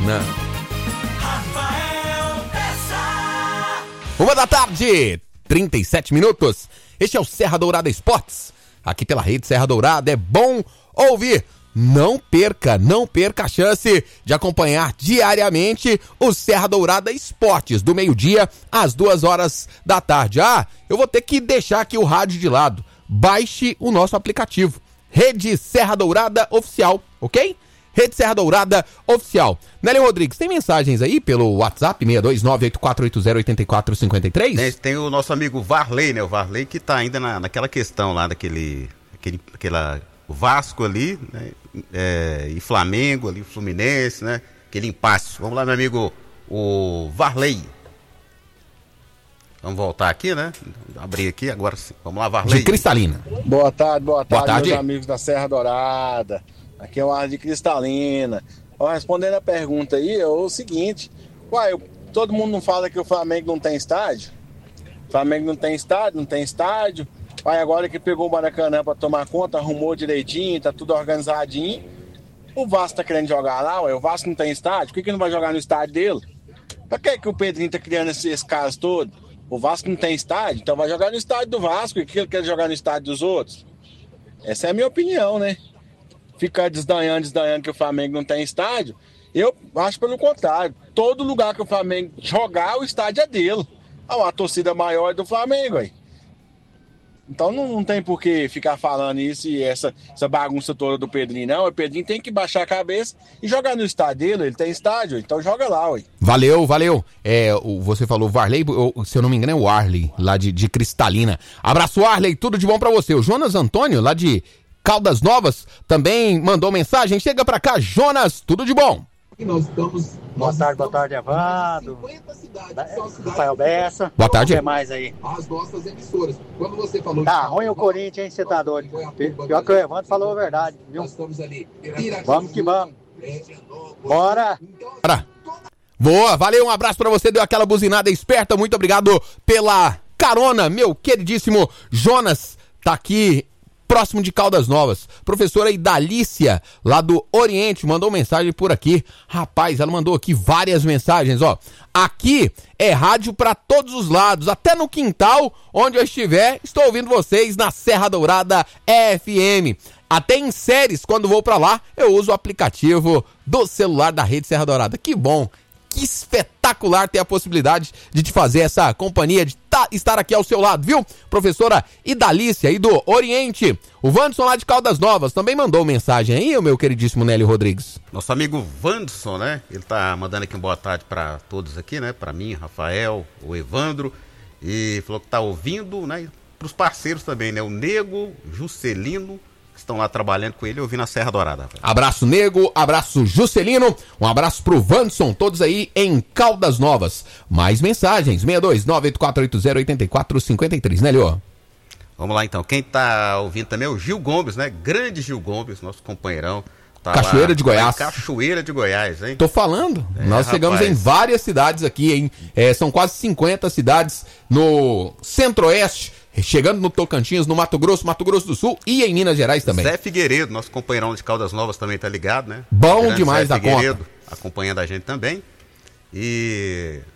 Não. Rafael Bessa. 1h37. Este é o Serra Dourada Esportes. Aqui pela Rede Serra Dourada. É bom ouvir. Não perca a chance de acompanhar diariamente o Serra Dourada Esportes, do meio-dia às 2h da tarde. Eu vou ter que deixar aqui o rádio de lado. Baixe o nosso aplicativo. Rede Serra Dourada Oficial, ok? Rede Serra Dourada Oficial. Nélio Rodrigues, tem mensagens aí pelo WhatsApp 62984808453? Tem o nosso amigo Varley, né? O Varley que tá ainda naquela questão lá o Vasco ali, né? E Flamengo ali, Fluminense, né? Aquele impasse. Vamos lá, meu amigo, o Varley. Vamos voltar aqui, né? Abrir aqui agora sim. Vamos lá, Varley. De Cristalina. Boa tarde, meus amigos da Serra Dourada. Aqui é o Ar de Cristalina. Respondendo a pergunta aí, é o seguinte. Todo mundo não fala que o Flamengo não tem estádio? O Flamengo não tem estádio. Agora que pegou o Maracanã pra tomar conta, arrumou direitinho, tá tudo organizadinho. O Vasco tá querendo jogar lá, o Vasco não tem estádio, por que não vai jogar no estádio dele? Pra que o Pedrinho tá criando esses casos todos? O Vasco não tem estádio, então vai jogar no estádio do Vasco, e que ele quer jogar no estádio dos outros? Essa é a minha opinião, né? Ficar desdanhando que o Flamengo não tem estádio, eu acho pelo contrário. Todo lugar que o Flamengo jogar, o estádio é dele. A torcida maior é do Flamengo, aí. Então não tem por que ficar falando isso e essa bagunça toda do Pedrinho, não. O Pedrinho tem que baixar a cabeça e jogar no estádio dele. Ele tem estádio, então joga lá, ué. Valeu. Você falou Varley, se eu não me engano é o Arley, lá de Cristalina. Abraço, Arley, tudo de bom pra você. O Jonas Antônio, lá de Caldas Novas, também mandou mensagem. Chega pra cá, Jonas, tudo de bom. Boa tarde, Evandro. Rafael Bessa. Boa tarde. O que mais aí? As nossas emissoras. Quando você falou tá ruim o Corinthians, hein? Você tá doido. Pior que o Evandro falou a verdade, viu? Nós estamos ali. Vamos que vamos. Bora. Boa, valeu, um abraço pra você, deu aquela buzinada esperta, muito obrigado pela carona, meu queridíssimo Jonas, tá aqui próximo de Caldas Novas. Professora Idalícia, lá do Oriente, mandou mensagem por aqui. Rapaz, ela mandou aqui várias mensagens, ó. Aqui é rádio pra todos os lados, até no quintal, onde eu estiver, estou ouvindo vocês na Serra Dourada FM. Até em séries, quando vou pra lá, eu uso o aplicativo do celular da Rede Serra Dourada. Que bom! Que espetacular ter a possibilidade de te fazer essa companhia, de estar aqui ao seu lado, viu? Professora Idalícia aí do Oriente. O Wanderson lá de Caldas Novas também mandou mensagem aí, o meu queridíssimo Nélio Rodrigues. Nosso amigo Wanderson, né? Ele tá mandando aqui uma boa tarde pra todos aqui, né? Pra mim, Rafael, o Evandro. E falou que tá ouvindo, né? E pros parceiros também, né? O Nego, Juscelino, estão lá trabalhando com ele, ouvindo a Serra Dourada. Abraço, Nego, abraço, Juscelino, um abraço pro Wanderson, todos aí em Caldas Novas. Mais mensagens, 62984808453, né, Leo? Vamos lá, então. Quem tá ouvindo também é o Gil Gomes, né? Grande Gil Gomes, nosso companheirão. Tá Cachoeira lá, de Goiás. Cachoeira de Goiás, hein? Tô falando, nós chegamos em várias cidades aqui, hein? São quase 50 cidades no Centro-Oeste, chegando no Tocantins, no Mato Grosso do Sul e em Minas Gerais também. Zé Figueiredo, nosso companheirão de Caldas Novas também tá ligado, né? Bom demais da conta. Acompanhando a gente também. E